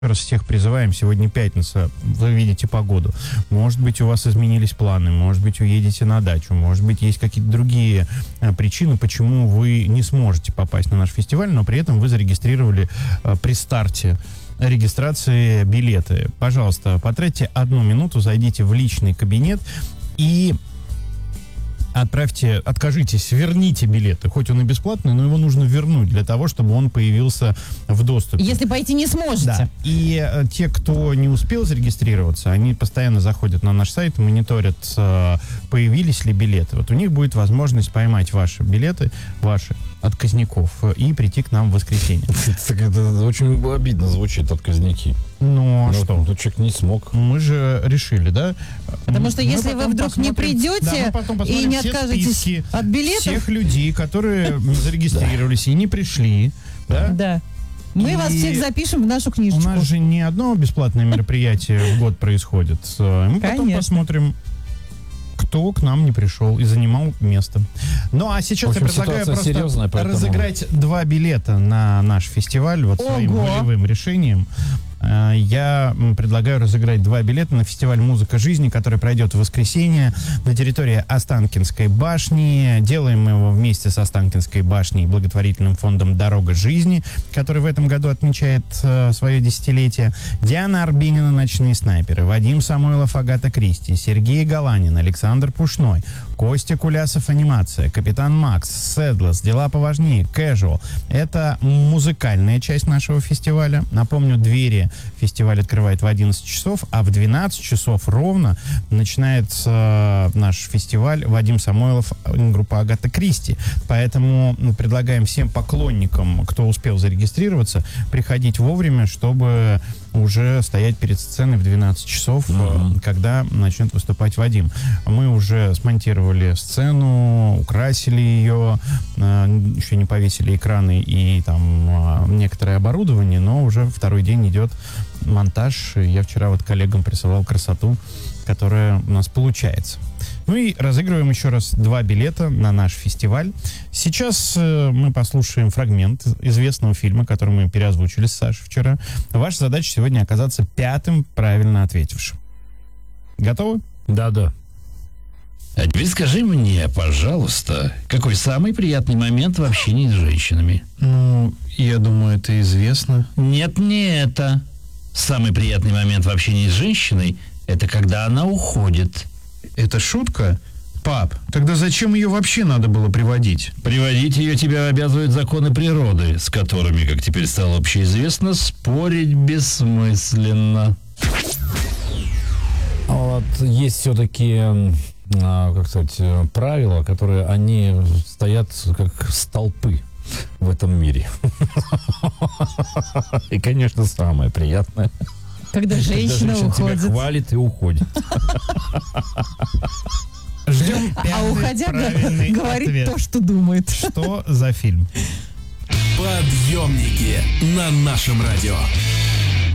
Раз всех призываем, сегодня пятница, вы видите погоду. Может быть, у вас изменились планы, может быть, уедете на дачу, может быть, есть какие-то другие причины, почему вы не сможете попасть на наш фестиваль, но при этом вы зарегистрировали при старте регистрации билеты. Пожалуйста, потратьте 1 минуту, зайдите в личный кабинет и откажитесь, верните билеты. Хоть он и бесплатный, но его нужно вернуть для того, чтобы он появился в доступе. Если пойти не сможете. Да. И те, кто не успел зарегистрироваться, они постоянно заходят на наш сайт, мониторят, появились ли билеты. Вот у них будет возможность поймать ваши билеты, ваши отказников, и прийти к нам в воскресенье. Это очень обидно звучит, отказники. Ну, а что? Ну, человек не смог. Мы же решили, да? Потому что если вы вдруг не придете и не откажетесь от билетов... всех людей, которые зарегистрировались и не пришли, да. Мы вас всех запишем в нашу книжечку. У нас же не одно бесплатное мероприятие в год происходит. Мы потом посмотрим, кто к нам не пришел и занимал место. Ну, а сейчас я предлагаю просто разыграть 2 билета на наш фестиваль вот своим волевым решением. Я предлагаю разыграть 2 билета на фестиваль «Музыка жизни», который пройдет в воскресенье на территории Останкинской башни. Делаем мы его вместе с Останкинской башней и благотворительным фондом «Дорога жизни», который в этом году отмечает свое 10-летие. Диана Арбенина «Ночные снайперы», Вадим Самойлов, Агата Кристи, Сергей Галанин, Александр Пушной, Костя Кулясов «Анимация», Капитан Макс, Седлос, «Дела поважнее», Casual. Это музыкальная часть нашего фестиваля. Напомню, двери фестиваль открывает в 11 часов, а в 12 часов ровно начинается наш фестиваль Вадим Самойлов, группа Агата Кристи. Поэтому предлагаем всем поклонникам, кто успел зарегистрироваться, приходить вовремя, чтобы уже стоять перед сценой в 12 часов, когда начнет выступать Вадим. Мы уже смонтировали сцену, украсили ее, еще не повесили экраны и там некоторое оборудование, но уже второй день идет монтаж. Я вчера вот коллегам присылал красоту, которая у нас получается. Ну и разыгрываем еще раз 2 билета на наш фестиваль. Сейчас мы послушаем фрагмент известного фильма, который мы переозвучили с Сашей вчера. Ваша задача сегодня оказаться 5-м правильно ответившим. Готовы? Да. А теперь скажи мне, пожалуйста, какой самый приятный момент в общении с женщинами? Ну, я думаю, это известно. Нет, не это. Самый приятный момент в общении с женщиной – это когда она уходит. Это шутка? Пап, тогда зачем ее вообще надо было приводить? Приводить ее тебя обязывают законы природы, с которыми, как теперь стало общеизвестно, спорить бессмысленно. Вот есть все-таки, как сказать, правила, которые они стоят как столпы в этом мире. И, конечно, самое приятное, когда женщина уходит. Тебя хвалит и уходит. Ждем а уходя, говорит ответ. То, что думает. Что за фильм? Подъемники на нашем радио.